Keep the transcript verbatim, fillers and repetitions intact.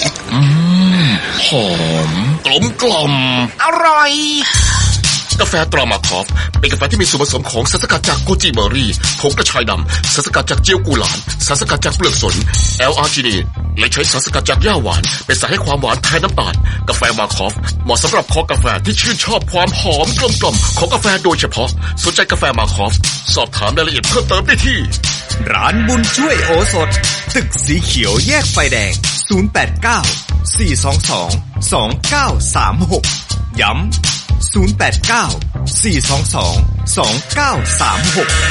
อืมหอมกลมกล่อมอร่อยกาแฟตรามาคอฟเป็นกาแฟที่มีส่วนผสมของสารสกัดจากโกจิเบอร์รี่ผงกระชายดำสารสกัดจากเจียวกุหลาบสารสกัดจากเปลือกสน แอล อาร์ จี ดี และใช้สารสกัดจากหญ้าหวานเป็นสารให้ความหวานแทนน้ำตาลกาแฟมาคอฟเหมาะสำหรับคอกาแฟที่ชื่นชอบความหอมกลมกล่อมของกาแฟโดยเฉพาะสนใจกาแฟมาคอฟสอบถามรายละเอียดเพิ่มเติมได้ที่ร้านบุญช่วยโอสถตึกสีเขียวแยกไฟแดงศูนย์ แปด เก้า สี่ สอง สอง สอง เก้า สาม หกย้ำศูนย์ แปด เก้า สี่ สอง สอง สอง เก้า สาม หก